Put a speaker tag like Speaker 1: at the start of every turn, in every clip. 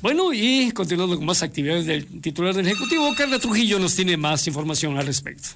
Speaker 1: Bueno, y continuando con más actividades del titular del Ejecutivo, Carla Trujillo nos tiene más información al respecto.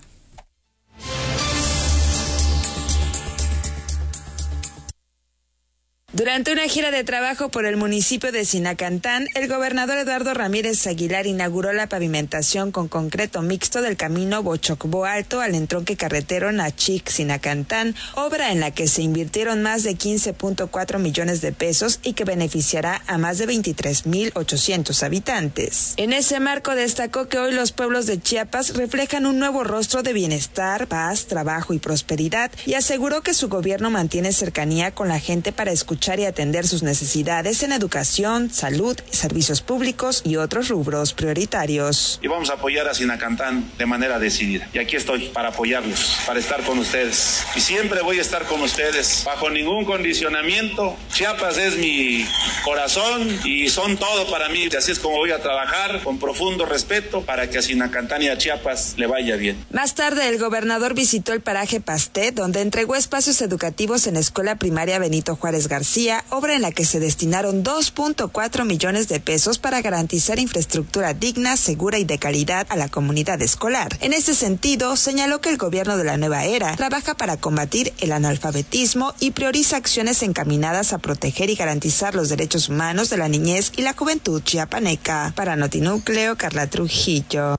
Speaker 2: Durante una gira de trabajo por el municipio de Sinacantán, el gobernador Eduardo Ramírez Aguilar inauguró la pavimentación con concreto mixto del camino Bochocbó Alto al entronque carretero Nachic-Sinacantán, obra en la que se invirtieron más de 15.4 millones de pesos y que beneficiará a más de 23,800 habitantes. En ese marco destacó que hoy los pueblos de Chiapas reflejan un nuevo rostro de bienestar, paz, trabajo y prosperidad, y aseguró que su gobierno mantiene cercanía con la gente para escuchar y atender sus necesidades en educación, salud, servicios públicos y otros rubros prioritarios.
Speaker 3: Y vamos a apoyar a Sinacantán de manera decidida. Y aquí estoy para apoyarlos, para estar con ustedes. Y siempre voy a estar con ustedes, bajo ningún condicionamiento. Chiapas es mi corazón y son todo para mí. Y así es como voy a trabajar con profundo respeto para que a Sinacantán y a Chiapas le vaya bien.
Speaker 2: Más tarde, el gobernador visitó el paraje Pasté, donde entregó espacios educativos en la Escuela Primaria Benito Juárez García, obra en la que se destinaron 2.4 millones de pesos para garantizar infraestructura digna, segura y de calidad a la comunidad escolar. En ese sentido, señaló que el gobierno de la nueva era trabaja para combatir el analfabetismo y prioriza acciones encaminadas a proteger y garantizar los derechos humanos de la niñez y la juventud chiapaneca. Para Notinúcleo, Carla Trujillo.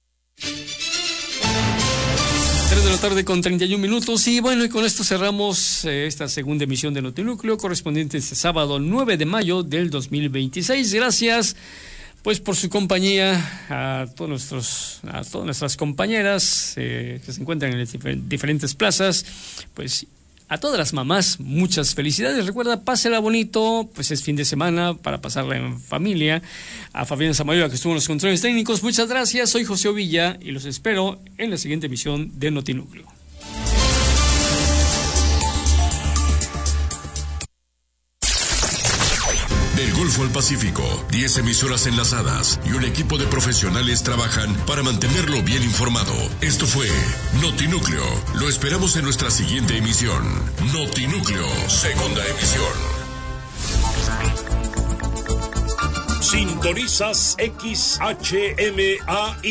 Speaker 1: 3 de la tarde con 31 minutos y bueno, y con esto cerramos esta segunda emisión de Notinúcleo correspondiente este sábado 9 de mayo del 2026. Gracias pues por su compañía a todas nuestras compañeras que se encuentran en diferentes plazas, pues a todas las mamás, muchas felicidades. Recuerda, pásela bonito, pues es fin de semana para pasarla en familia. A Fabián Samayoa, que estuvo en los controles técnicos, muchas gracias. Soy José Ovilla y los espero en la siguiente emisión de Notinúcleo.
Speaker 4: Del Golfo al Pacífico, 10 emisoras enlazadas y un equipo de profesionales trabajan para mantenerlo bien informado. Esto fue Notinúcleo. Lo esperamos en nuestra siguiente emisión. Notinúcleo, segunda emisión.
Speaker 5: Sintonizas XHMAI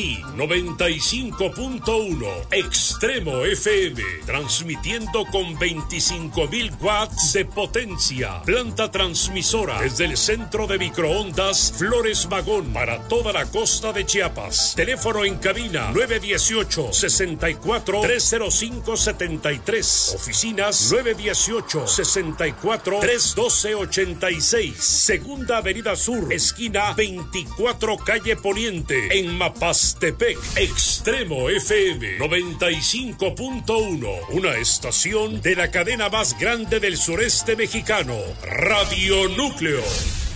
Speaker 5: 95.1 Extremo FM, transmitiendo con 25,000 watts de potencia. Planta transmisora desde el centro de microondas Flores Magón para toda la costa de Chiapas. Teléfono en cabina 918-64-305-73. Oficinas 918-64-312-86. Segunda Avenida Sur, esquina 24 calle Poniente, en Mapastepec. Extremo FM 95.1, una estación de la cadena más grande del sureste mexicano, Radio Núcleo.